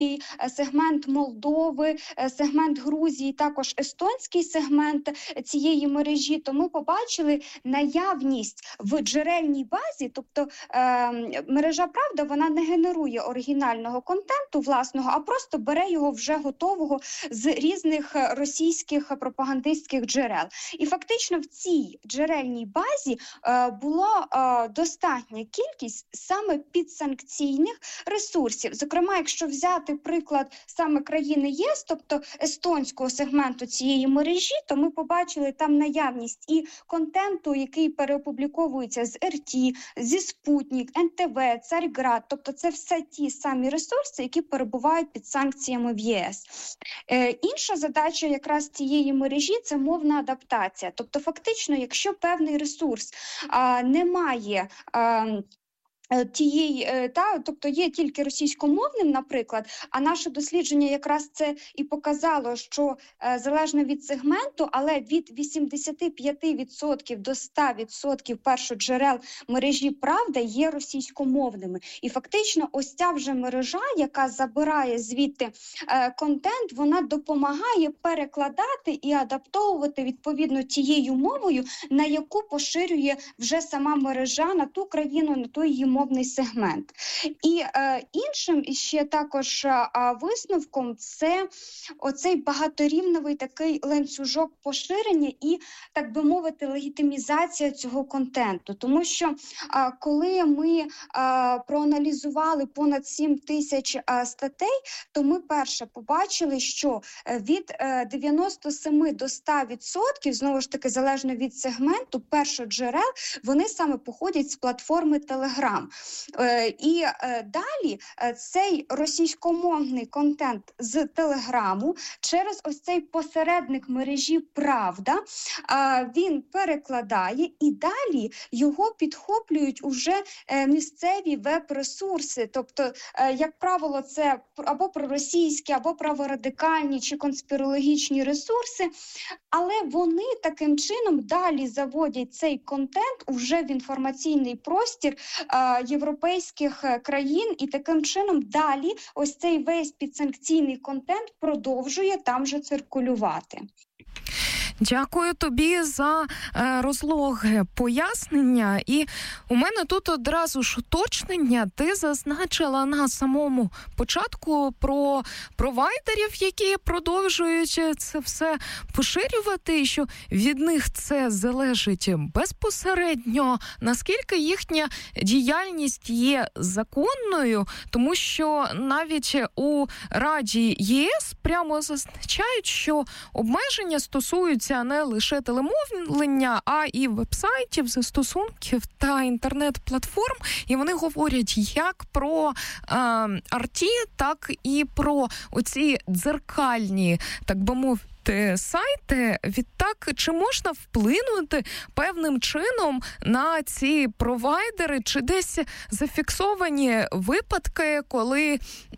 сегмент Молдови, сегмент Грузії, також естонський сегмент цієї мережі, то ми побачили наявність в джерельній базі, тобто мережа «Правда», вона не генерує оригінального контенту власного, а просто бере його вже готового з різних російських пропагандистських джерел. І фактично в цій джерельній базі була достатня кількість саме підсанкційних ресурсів. Зокрема, якщо взяти приклад саме країни ЄС, тобто естонського сегменту цієї мережі, то ми побачили там наявність і контенту, який переопубліковується з РТ, зі Спутник, НТВ, Царьград, тобто це все ті самі ресурси, які перебувають під санкціями в ЄС. Інша задача якраз цієї мережі – це мовна адаптація. Тобто фактично, якщо певний ресурс не має тобто є тільки російськомовним, наприклад, а наше дослідження якраз це і показало, що залежно від сегменту, але від 85% до 100% першоджерел мережі «Правда» є російськомовними. І фактично ось ця вже мережа, яка забирає звідти контент, вона допомагає перекладати і адаптовувати відповідно тією мовою, на яку поширює вже сама мережа, на ту країну, на той її мовний сегмент. І іншим ще також висновком це оцей багаторівневий такий ланцюжок поширення і, так би мовити, легітимізація цього контенту. Тому що коли ми проаналізували понад 7 тисяч статей, то ми перше побачили, що від 97 до 100%, знову ж таки, залежно від сегменту, першоджерел, вони саме походять з платформи Telegram. І далі цей російськомовний контент з Телеграму через ось цей посередник мережі «Правда» він перекладає, і далі його підхоплюють уже місцеві веб-ресурси. Тобто, як правило, це або проросійські, або праворадикальні чи конспірологічні ресурси, але вони таким чином далі заводять цей контент уже в інформаційний простір європейських країн, і таким чином далі ось цей весь підсанкційний контент продовжує там же циркулювати. Дякую тобі за розлоге пояснення. І у мене тут одразу ж уточнення. Ти зазначила на самому початку про провайдерів, які продовжують це все поширювати, і що від них це залежить безпосередньо, наскільки їхня діяльність є законною, тому що навіть у Раді ЄС прямо зазначають, що обмеження стосуються не лише телемовлення, а і вебсайтів, застосунків та інтернет-платформ. І вони говорять як про RT, так і про оці дзеркальні, так би мовити, сайти. Відтак, чи можна вплинути певним чином на ці провайдери, чи десь зафіксовані випадки, коли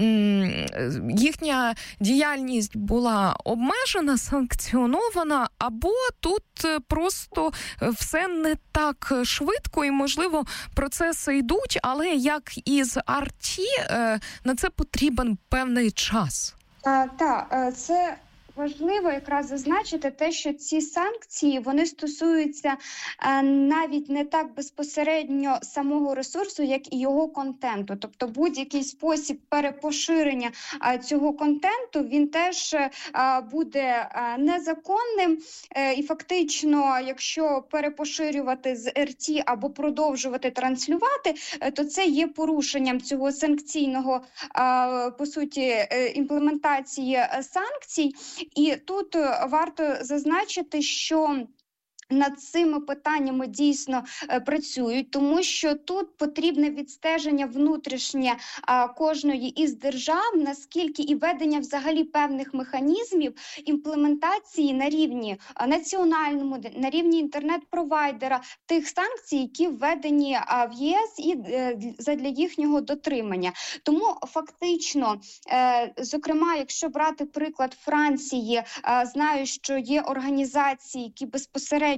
їхня діяльність була обмежена, санкціонована, або тут просто все не так швидко і, можливо, процеси йдуть, але як із RT, на це потрібен певний час. Це важливо якраз зазначити те, що ці санкції, вони стосуються навіть не так безпосередньо самого ресурсу, як і його контенту. Тобто будь-який спосіб перепоширення цього контенту, він теж буде незаконним. І фактично, якщо перепоширювати з РТ або продовжувати транслювати, то це є порушенням цього санкційного, по суті, імплементації санкцій. І тут варто зазначити, що над цими питаннями дійсно працюють, тому що тут потрібне відстеження внутрішнє кожної із держав, наскільки і ведення взагалі певних механізмів імплементації на рівні національному, на рівні інтернет-провайдера тих санкцій, які введені в ЄС і задля їхнього дотримання. Тому фактично, зокрема, якщо брати приклад Франції, знаю, що є організації, які безпосередньо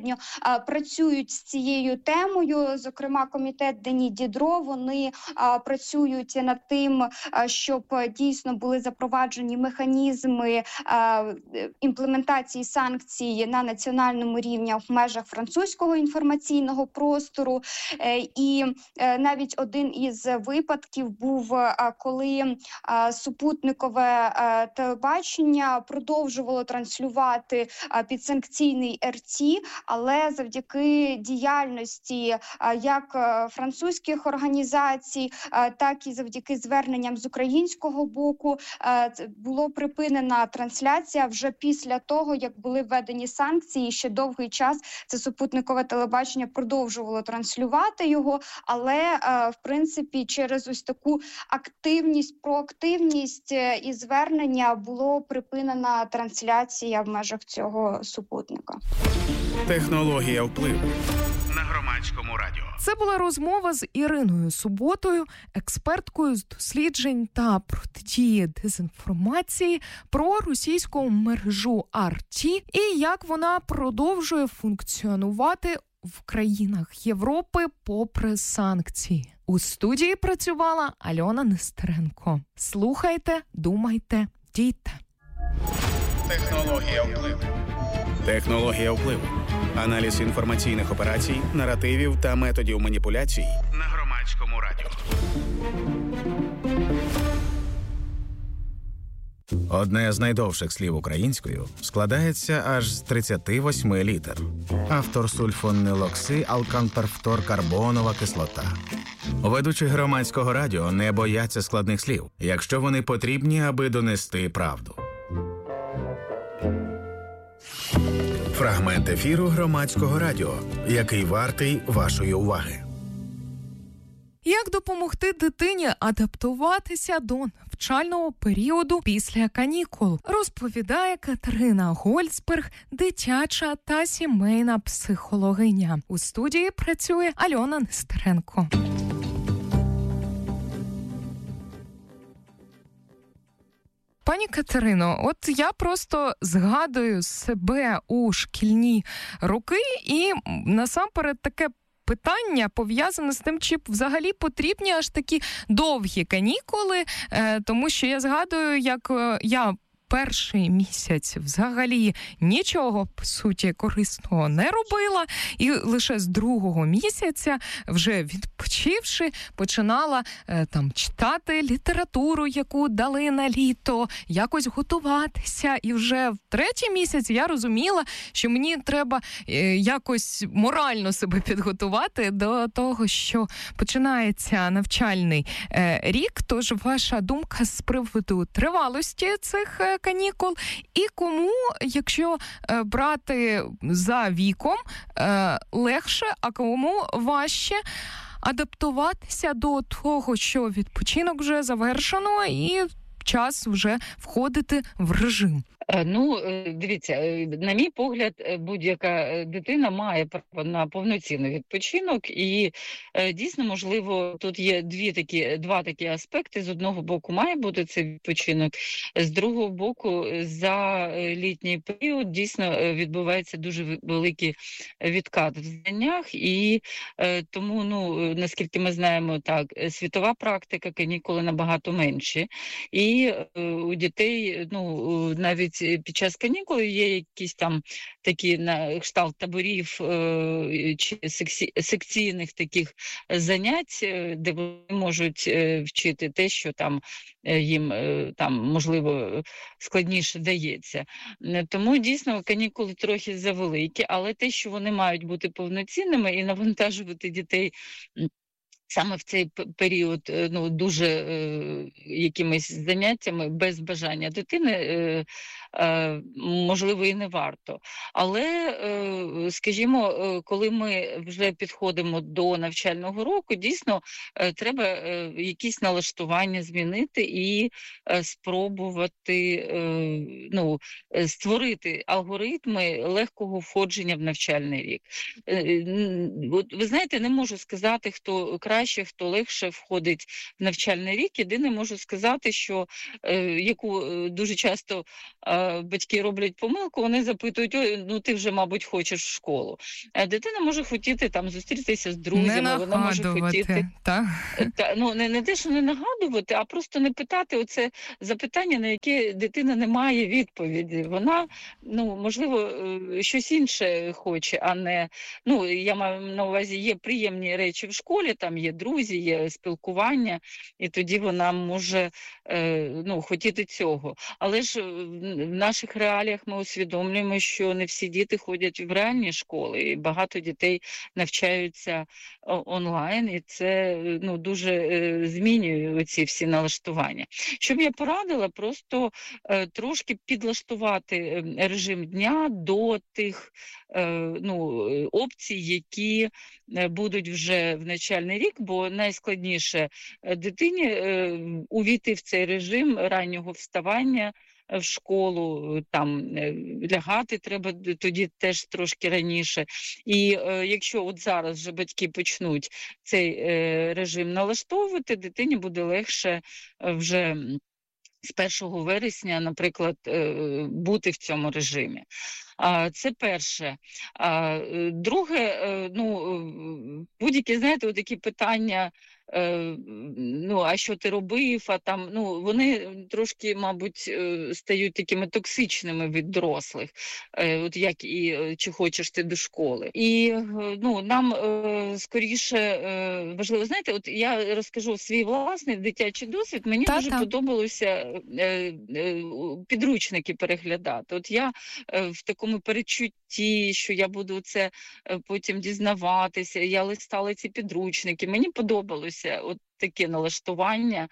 безпосередньо працюють з цією темою. Зокрема, комітет Дені Дідро, вони працюють над тим, щоб дійсно були запроваджені механізми імплементації санкцій на національному рівні в межах французького інформаційного простору. І навіть один із випадків був, коли супутникове телебачення продовжувало транслювати підсанкційний РТ, але завдяки діяльності як французьких організацій, так і завдяки зверненням з українського боку було припинена трансляція вже після того, як були введені санкції. Ще довгий час це супутникове телебачення продовжувало транслювати його, але в принципі через ось таку активність, проактивність і звернення було припинена трансляція в межах цього супутника. Технологія впливу на Громадському радіо. Це була розмова з Іриною Суботою, експерткою з досліджень та протидії дезінформації про російську мережу RT і як вона продовжує функціонувати в країнах Європи попри санкції. У студії працювала Альона Нестеренко. Слухайте, думайте, дійте. Технологія впливу. Технологія впливу. Аналіз інформаційних операцій, наративів та методів маніпуляцій на Громадському радіо. Одне з найдовших слів українською складається аж з 38 літер. Автор сульфонилокси алканперфторкарбонова кислота. Ведучі Громадського радіо не бояться складних слів, якщо вони потрібні, аби донести правду. Фрагмент ефіру Громадського радіо, який вартий вашої уваги. Як допомогти дитині адаптуватися до навчального періоду після канікул, розповідає Катерина Гольцберг, дитяча та сімейна психологиня. У студії працює Альона Нестеренко. Пані Катерино, от я просто згадую себе у шкільні роки і насамперед таке питання пов'язане з тим, чи взагалі потрібні аж такі довгі канікули, тому що я згадую, як я перший місяць взагалі нічого, по суті, корисного не робила, і лише з другого місяця, вже відпочивши, починала там читати літературу, яку дали на літо, якось готуватися, і вже в третій місяць я розуміла, що мені треба якось морально себе підготувати до того, що починається навчальний рік. Тож ваша думка з приводу тривалості цих канікул і кому, якщо брати за віком, легше, а кому важче адаптуватися до того, що відпочинок вже завершено і час вже входити в режим? Ну, дивіться, на мій погляд, будь-яка дитина має право на повноцінний відпочинок, і дійсно, можливо, тут є два такі аспекти. З одного боку має бути цей відпочинок, з другого боку, за літній період дійсно відбувається дуже великий відкат в знаннях, і тому, наскільки ми знаємо, так, світова практика, канікули набагато менші, і у дітей, навіть під час канікул є якісь там такі на кшталт таборів чи секційних таких занять, де вони можуть вчити те, що там їм можливо складніше дається. Тому дійсно канікули трохи завеликі, але те, що вони мають бути повноцінними і навантажувати дітей саме в цей період дуже якимись заняттями без бажання дитини, можливо, і не варто. Але, скажімо, коли ми вже підходимо до навчального року, дійсно треба якісь налаштування змінити і спробувати створити алгоритми легкого входження в навчальний рік. Ви знаєте, не можу сказати, хто краще краще, хто легше входить в навчальний рік. Єдине можу сказати, що яку дуже часто батьки роблять помилку, вони запитують: ой, ну ти вже, мабуть, хочеш в школу. Дитина може хотіти там зустрітися з друзями, вона може хотіти... Ну, не те, що не нагадувати, а просто не питати оце запитання, на яке дитина не має відповіді. Вона, ну, можливо, щось інше хоче, а не... Ну, я маю на увазі, є приємні речі в школі, там є друзі, є спілкування, і тоді вона може, ну, хотіти цього. Але ж в наших реаліях ми усвідомлюємо, що не всі діти ходять в реальні школи, і багато дітей навчаються онлайн, і це, ну, дуже змінює ці всі налаштування. Що б я порадила? Просто трошки підлаштувати режим дня до тих, ну, опцій, які будуть вже в навчальний рік, бо найскладніше дитині увійти в цей режим раннього вставання в школу, там лягати треба тоді теж трошки раніше. І якщо от зараз вже батьки почнуть цей режим налаштовувати, дитині буде легше вже з 1 вересня, наприклад, бути в цьому режимі. Це перше. Друге, ну, будь-які, знаєте, такі питання, ну, а що ти робив, а там, ну, вони трошки, мабуть, стають такими токсичними від дорослих, от як і чи хочеш ти до школи. І, ну, нам скоріше важливо, знаєте, от я розкажу свій власний дитячий досвід, мені дуже подобалося підручники переглядати. От я в такому передчутті, що я буду це потім дізнаватися, я листала ці підручники, мені подобалося от таке налаштування,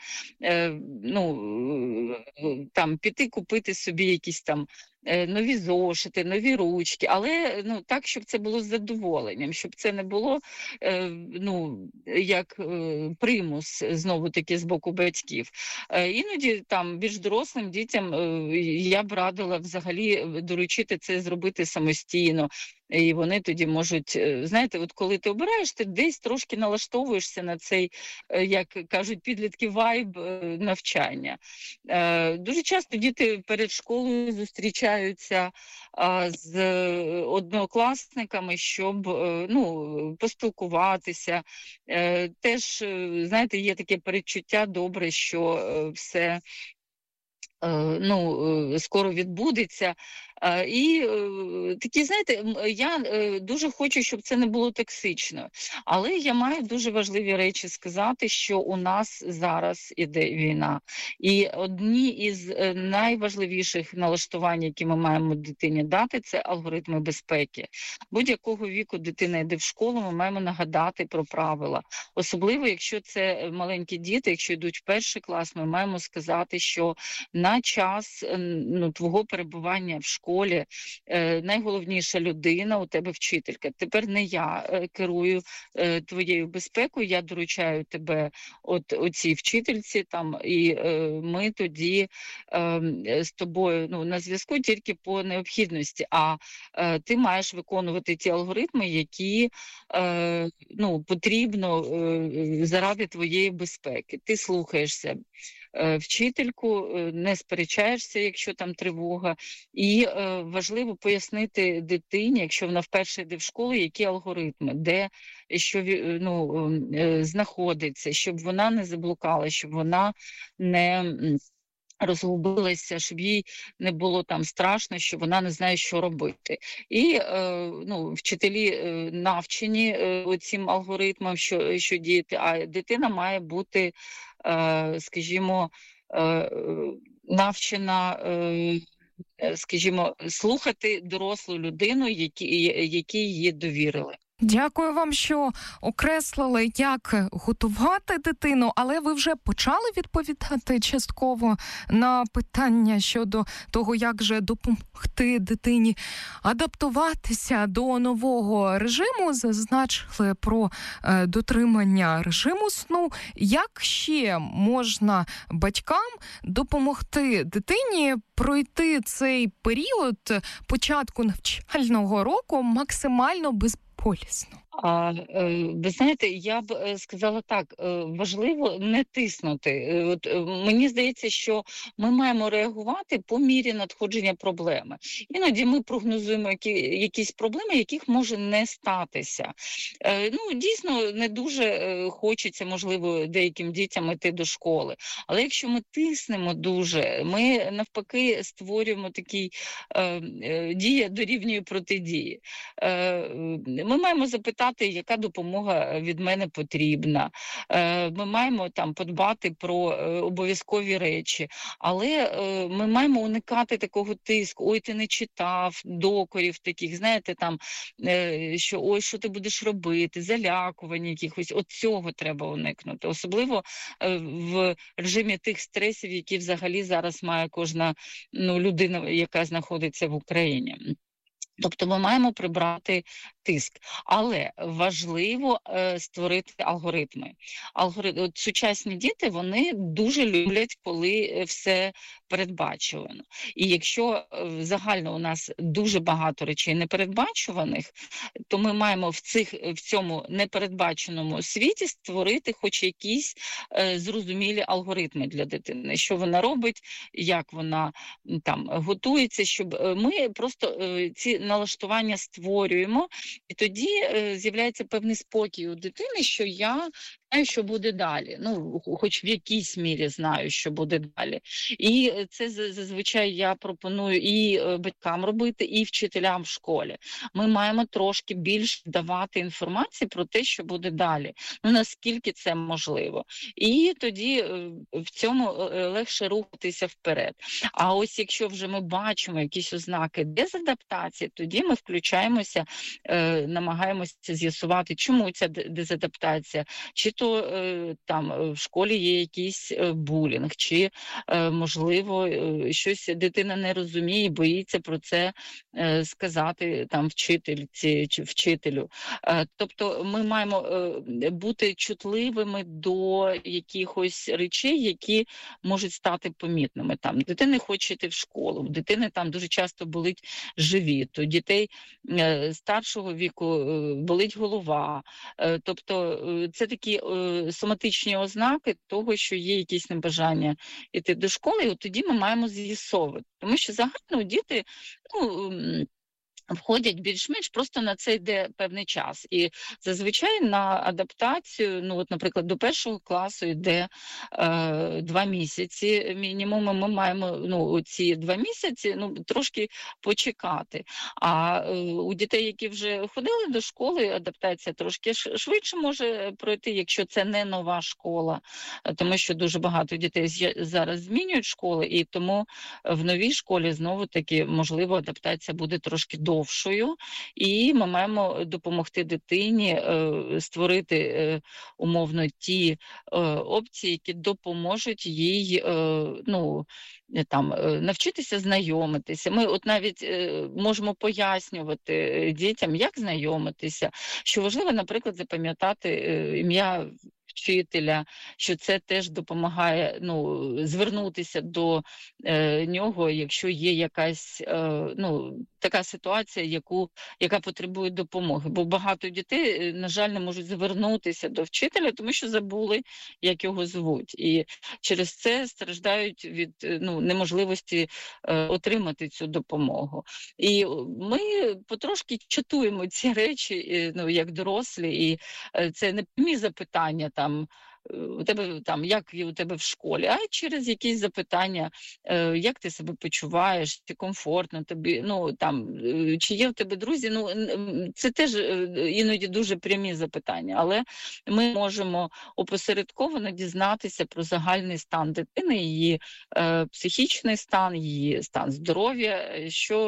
ну, там, піти купити собі якісь там нові зошити, нові ручки, але, ну, так, щоб це було з задоволенням, щоб це не було, ну, як примус, знову-таки, з боку батьків. Іноді там більш дорослим дітям я б радила взагалі доручити це зробити самостійно. І вони тоді можуть, знаєте, от коли ти обираєш, ти десь трошки налаштовуєшся на цей, як кажуть підлітки, вайб навчання. Дуже часто діти перед школою зустрічаються з однокласниками, щоб, ну, поспілкуватися. Теж, знаєте, є таке передчуття добре, що все, ну, скоро відбудеться. І такі, знаєте, я дуже хочу, щоб це не було токсично, але я маю дуже важливі речі сказати, що у нас зараз іде війна. І одні із найважливіших налаштувань, які ми маємо дитині дати, це алгоритми безпеки. Будь-якого віку дитина йде в школу, ми маємо нагадати про правила. Особливо, якщо це маленькі діти, якщо йдуть в 1 клас, ми маємо сказати, що на час, ну, твого перебування в школі найголовніша людина у тебе вчителька. Тепер не я керую твоєю безпекою, я доручаю тебе оцій вчительці, там, і ми тоді з тобою, ну, на зв'язку тільки по необхідності, а ти маєш виконувати ті алгоритми, які, ну, потрібно заради твоєї безпеки. Ти слухаєшся вчительку, не сперечаєшся, якщо там тривога, і важливо пояснити дитині, якщо вона вперше йде в школу, які алгоритми, де що, ну, знаходиться, щоб вона не заблукала, щоб вона не розгубилася, щоб їй не було там страшно, що вона не знає, що робити. І, ну, вчителі навчені цим алгоритмам, що діяти, а дитина має бути, скажімо, навчена, скажімо, слухати дорослу людину, якій її довірили. Дякую вам, що окреслили, як готувати дитину, але ви вже почали відповідати частково на питання щодо того, як же допомогти дитині адаптуватися до нового режиму, зазначили про дотримання режиму сну. Як ще можна батькам допомогти дитині пройти цей період початку навчального року максимально безполісно? Ви знаєте, я б сказала так, важливо не тиснути. Мені здається, що ми маємо реагувати по мірі надходження проблеми. Іноді ми прогнозуємо якісь проблеми, яких може не статися. Дійсно, не дуже хочеться, можливо, деяким дітям йти до школи. Але якщо ми тиснемо дуже, ми навпаки створюємо такий дія дорівнює протидії. Ми маємо запитати, яка допомога від мене потрібна. Ми маємо там подбати про обов'язкові речі, але ми маємо уникати такого тиску. Ой, ти не читав, докорів таких, знаєте, там, що ой, що ти будеш робити, залякування якихось. От цього треба уникнути. Особливо в режимі тих стресів, які взагалі зараз має кожна людина, яка знаходиться в Україні. Тобто ми маємо прибрати тиск, але важливо створити алгоритми. От сучасні діти, вони дуже люблять, коли все передбачувано. І якщо загально у нас дуже багато речей непередбачуваних, то ми маємо в цьому непередбаченому світі створити хоч якісь зрозумілі алгоритми для дитини. Що вона робить, як вона там готується, щоб ми просто ці налаштування створюємо, і тоді з'являється певний спокій у дитини, що я знаю, що буде далі. Хоч в якійсь мірі знаю, що буде далі. І це зазвичай я пропоную і батькам робити, і вчителям в школі. Ми маємо трошки більше давати інформації про те, що буде далі. Наскільки це можливо. І тоді в цьому легше рухатися вперед. А ось якщо вже ми бачимо якісь ознаки дезадаптації, тоді ми включаємося, намагаємося з'ясувати, чому ця дезадаптація, чи то там в школі є якийсь булінг, чи, можливо, щось дитина не розуміє, боїться про це сказати там вчительці чи вчителю. Тобто ми маємо бути чутливими до якихось речей, які можуть стати помітними. Там дитина не хоче йти в школу, у дитини там дуже часто болить живіт, у дітей старшого віку болить голова. Тобто це такі соматичні ознаки того, що є якісь небажання йти до школи, і от тоді ми маємо з'ясовувати. Тому що загально діти входять більш-менш, просто на це йде певний час. І зазвичай на адаптацію, наприклад, до 1 класу йде 2 місяці мінімум. Ми маємо ці 2 місяці трошки почекати. А у дітей, які вже ходили до школи, адаптація трошки швидше може пройти, якщо це не нова школа. Тому що дуже багато дітей зараз змінюють школи, і тому в новій школі знову-таки, можливо, адаптація буде трошки довшою, і ми маємо допомогти дитині створити умовно ті опції, які допоможуть їй навчитися знайомитися. Ми от навіть можемо пояснювати дітям, як знайомитися, що важливо, наприклад, запам'ятати ім'я вчителя, що це теж допомагає звернутися до нього, якщо є якась така ситуація, яка потребує допомоги. Бо багато дітей, на жаль, не можуть звернутися до вчителя, тому що забули, як його звуть. І через це страждають від неможливості отримати цю допомогу. І ми потрошки чатуємо ці речі, як дорослі, і це не прямі запитання, у тебе як у тебе в школі, а через якісь запитання, як ти себе почуваєш, чи комфортно тобі, чи є в тебе друзі, це теж іноді дуже прямі запитання, але ми можемо опосередковано дізнатися про загальний стан дитини, її психічний стан, її стан здоров'я,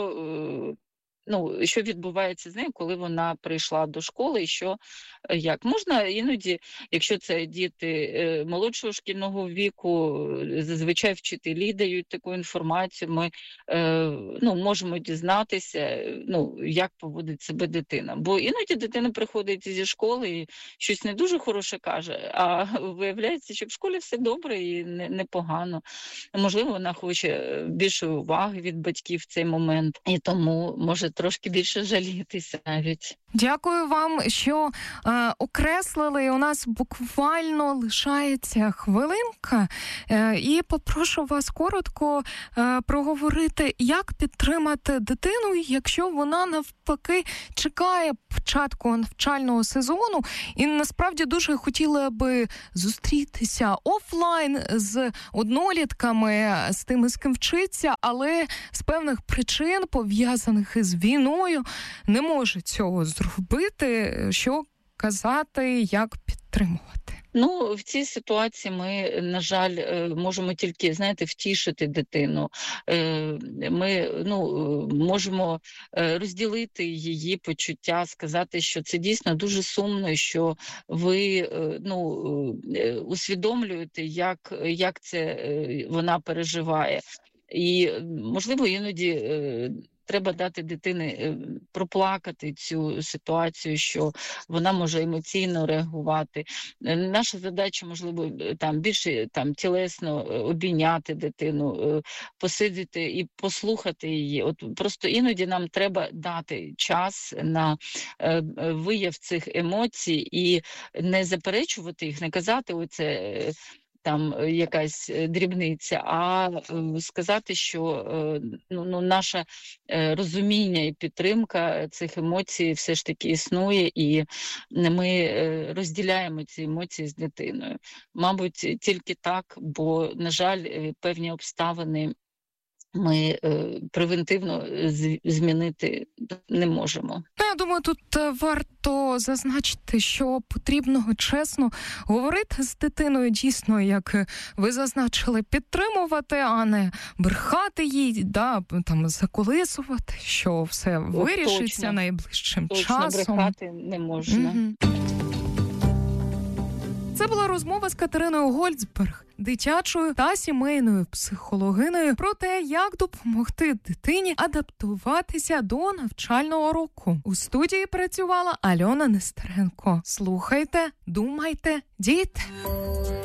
що відбувається з нею, коли вона прийшла до школи, і як. Можна іноді, якщо це діти молодшого шкільного віку, зазвичай вчителі дають таку інформацію, ми можемо дізнатися, як поводить себе дитина. Бо іноді дитина приходить зі школи і щось не дуже хороше каже, а виявляється, що в школі все добре і непогано. Можливо, вона хоче більшої уваги від батьків в цей момент, і тому може трошки більше жалітися навіть. Дякую вам, що окреслили. У нас буквально лишається хвилинка. І попрошу вас коротко проговорити, як підтримати дитину, якщо вона навпаки чекає початку навчального сезону і насправді дуже хотіла би зустрітися офлайн з однолітками, з тими, з ким вчиться, але з певних причин, пов'язаних із війною, не може цього зробити. Що казати, як підтримувати? Ну, в цій ситуації ми, на жаль, можемо тільки, втішити дитину. Ми, можемо розділити її почуття, сказати, що це дійсно дуже сумно, що ви, усвідомлюєте, як це вона переживає. І, можливо, іноді треба дати дитині проплакати цю ситуацію, що вона може емоційно реагувати. Наша задача, можливо, більше тілесно обійняти дитину, посидіти і послухати її. От просто іноді нам треба дати час на вияв цих емоцій і не заперечувати їх, не казати оце якась дрібниця, а сказати, що наше розуміння і підтримка цих емоцій все ж таки існує, і ми розділяємо ці емоції з дитиною. Мабуть, тільки так, бо, на жаль, певні обставини ми превентивно змінити не можемо. Я думаю, тут варто зазначити, що потрібно чесно говорити з дитиною, дійсно, як ви зазначили, підтримувати, а не брехати їй, заколисувати, що все вирішиться точно, найближчим часом. Точно брехати не можна. Угу. Це була розмова з Катериною Гольцберг, дитячою та сімейною психологиною, про те, як допомогти дитині адаптуватися до навчального року. У студії працювала Альона Нестеренко. Слухайте, думайте, дійте.